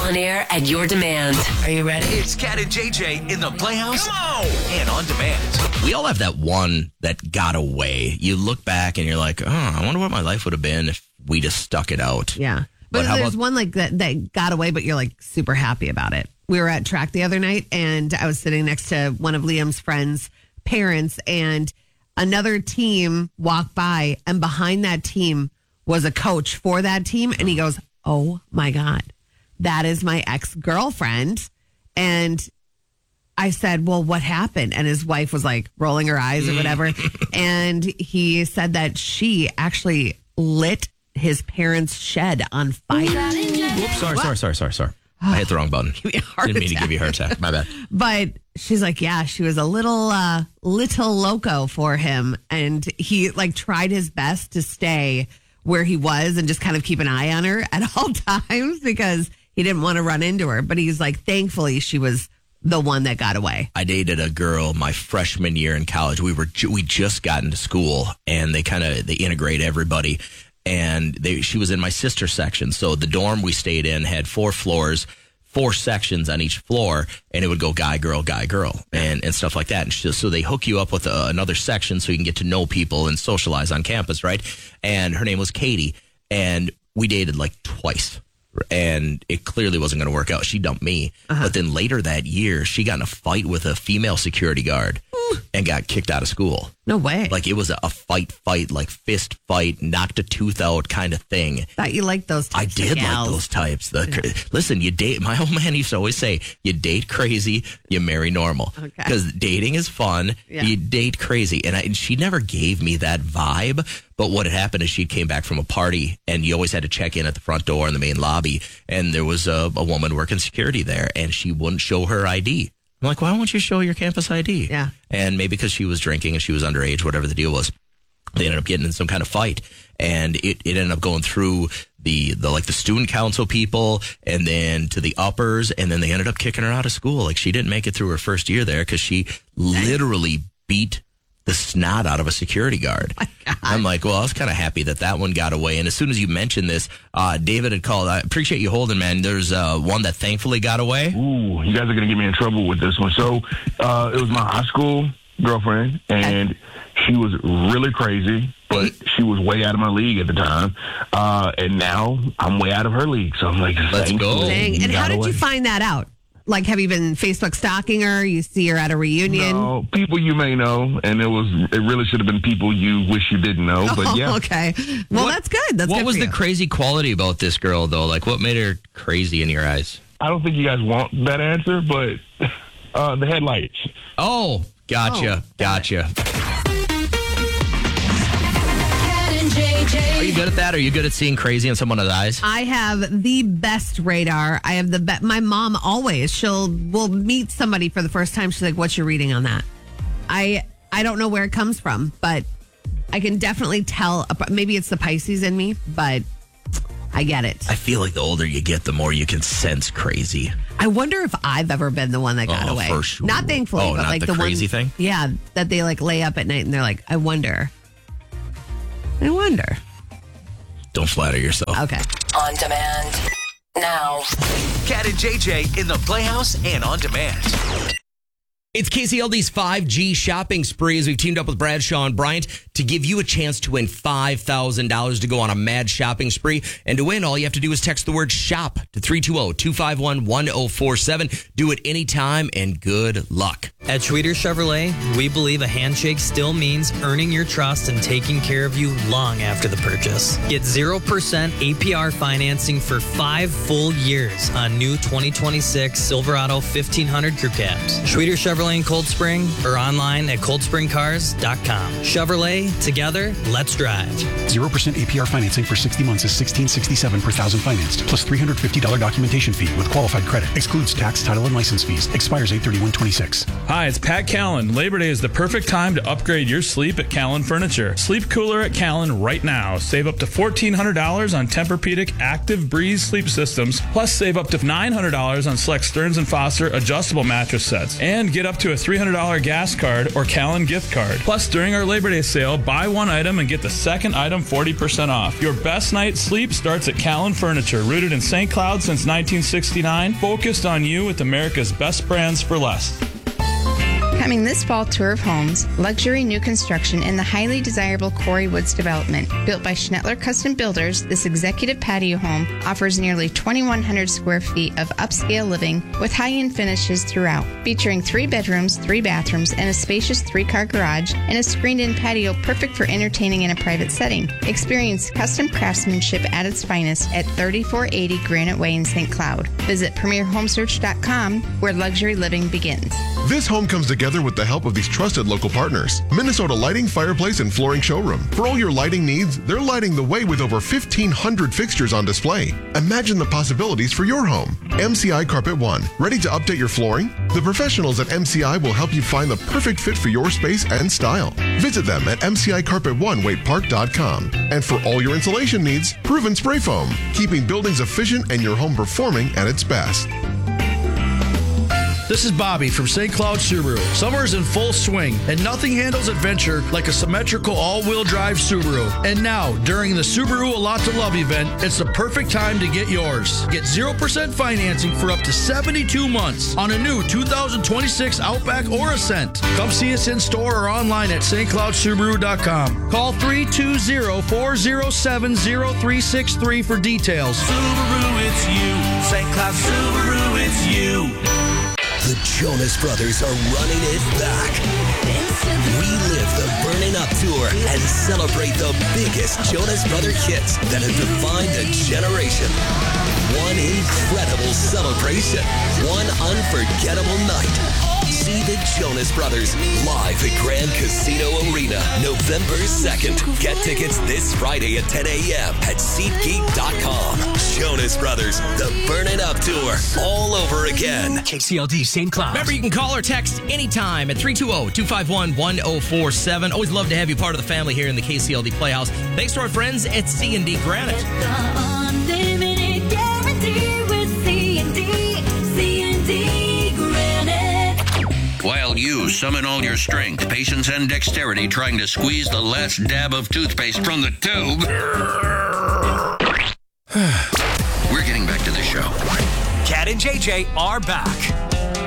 On air at your demand. Are you ready? It's Cat and JJ in the Playhouse. Come on! And on demand. We all have that one that got away. You look back and you're like, oh, I wonder what my life would have been if we just stuck it out. Yeah. But there's one like that got away, but you're like super happy about it. We were at track the other night and I was sitting next to one of Liam's friends' parents and another team walked by and behind that team was a coach for that team. And he goes, oh my God, that is my ex-girlfriend. And I said, well, what happened? And his wife was like rolling her eyes or whatever. And he said that she actually lit his parents' shed on fire. Whoops, sorry. I hit the wrong button. Give me a heart Didn't mean to attack. give you a heart attack. My bad. But she's like, yeah, she was a little loco for him. And he like tried his best to stay where he was and just kind of keep an eye on her at all times because he didn't want to run into her. But he's like, thankfully, she was the one that got away. I dated a girl my freshman year in college. We just got into school and they integrate everybody. And she was in my sister section. So the dorm we stayed in had 4 floors, 4 sections on each floor, and it would go guy, girl, and stuff like that. And so they hook you up with another section so you can get to know people and socialize on campus, right? And her name was Katie, and we dated like twice. And it clearly wasn't going to work out. She dumped me. But then later that year, she got in a fight with a female security guard and got kicked out of school. No way. Like it was a fight, like fist fight, knocked a tooth out kind of thing. Thought you liked those types. I did like those types. Listen, you date. My old man used to always say, you date crazy, you marry normal. Because dating is fun. Yeah. You date crazy. And she never gave me that vibe. But what had happened is she came back from a party and you always had to check in at the front door in the main lobby. And there was a woman working security there and she wouldn't show her ID. I'm like, why won't you show your campus ID? Yeah. And maybe because she was drinking and she was underage, whatever the deal was, they ended up getting in some kind of fight. And it ended up going through the student council people and then to the uppers. And then they ended up kicking her out of school. Like she didn't make it through her first year there because she literally beat the snot out of a security guard. I'm like, well, I was kind of happy that one got away. And as soon as you mentioned this, David had called. I appreciate you holding, man. There's one that thankfully got away. Ooh, you guys are going to get me in trouble with this one. So it was my high school girlfriend, and she was really crazy, but she was way out of my league at the time. And now I'm way out of her league. So I'm like, let's go. Dang. And how did you find that out? Like, have you been Facebook stalking her? You see her at a reunion? No, people you may know, and it really should have been people you wish you didn't know. But yeah, okay. Well, that's good. What was the crazy quality about this girl, though? Like, what made her crazy in your eyes? I don't think you guys want that answer, but the headlights. Oh, gotcha. Are you good at that? Are you good at seeing crazy in someone's eyes? I have the best radar. I have the best. My mom always, will meet somebody for the first time. She's like, what's your reading on that? I don't know where it comes from, but I can definitely tell. Maybe it's the Pisces in me, but I get it. I feel like the older you get, the more you can sense crazy. I wonder if I've ever been the one that got away. For sure. Not thankfully, but not like the crazy one, thing? Yeah, that they like lay up at night and they're like, I wonder. Don't flatter yourself. Okay. On demand. Now. Cat and JJ in the Playhouse and on demand. It's KCLD's 5G shopping spree as we've teamed up with Bradshaw and Bryant to give you a chance to win $5,000 to go on a mad shopping spree. And to win, all you have to do is text the word SHOP to 320-251-1047. Do it anytime and good luck. At Schweeder Chevrolet, we believe a handshake still means earning your trust and taking care of you long after the purchase. Get 0% APR financing for 5 full years on new 2026 Silverado 1500 Crew Cabs. Schweeder Chevrolet in Cold Spring or online at coldspringcars.com. Chevrolet, together, let's drive. 0% APR financing for 60 months is $1,667 per thousand financed, plus $350 documentation fee with qualified credit. Excludes tax, title, and license fees. Expires 8/31/26. Hi, it's Pat Callen. Labor Day is the perfect time to upgrade your sleep at Callen Furniture. Sleep cooler at Callen right now. Save up to $1,400 on Tempur-Pedic Active Breeze sleep systems, plus save up to $900 on select Stearns & Foster adjustable mattress sets. And get up up to a $300 gas card or Callan gift card. Plus, during our Labor Day sale, buy one item and get the second item 40% off. Your best night's sleep starts at Callan Furniture, rooted in St. Cloud since 1969, focused on you with America's best brands for less. Coming this fall, tour of homes, luxury new construction in the highly desirable Quarry Woods development. Built by Schnettler Custom Builders, this executive patio home offers nearly 2,100 square feet of upscale living with high-end finishes throughout. Featuring 3 bedrooms, 3 bathrooms, and a spacious 3-car garage, and a screened-in patio perfect for entertaining in a private setting. Experience custom craftsmanship at its finest at 3480 Granite Way in St. Cloud. Visit PremierHomesearch.com, where luxury living begins. This home comes together with the help of these trusted local partners. Minnesota Lighting, Fireplace, and Flooring Showroom. For all your lighting needs, they're lighting the way with over 1,500 fixtures on display. Imagine the possibilities for your home. MCI Carpet One. Ready to update your flooring? The professionals at MCI will help you find the perfect fit for your space and style. Visit them at mcicarpet1waitepark.com. And for all your insulation needs, Proven Spray Foam. Keeping buildings efficient and your home performing at its best. This is Bobby from St. Cloud Subaru. Summer is in full swing, and nothing handles adventure like a symmetrical all-wheel drive Subaru. And now, during the Subaru A Lot to Love event, it's the perfect time to get yours. Get 0% financing for up to 72 months on a new 2026 Outback or Ascent. Come see us in store or online at stcloudsubaru.com. Call 320-407-0363 for details. Subaru, it's you. St. Cloud Subaru, it's you. The Jonas Brothers are running it back. Relive the Burning Up Tour and celebrate the biggest Jonas Brother hits that have defined a generation. One incredible celebration. One unforgettable night. See the Jonas Brothers live at Grand Casino Arena, November 2nd. Get tickets this Friday at 10 a.m. at SeatGeek.com. Jonas Brothers, the Burning Up Tour, all over again. KCLD St. Cloud. Remember, you can call or text anytime at 320-251-1047. Always love to have you part of the family here in the KCLD Playhouse. Thanks to our friends at C&D Granite. Unlimited guarantee with C&D Granite. While you summon all your strength, patience, and dexterity trying to squeeze the last dab of toothpaste from the tube, we're getting back to the show. Cat and JJ are back.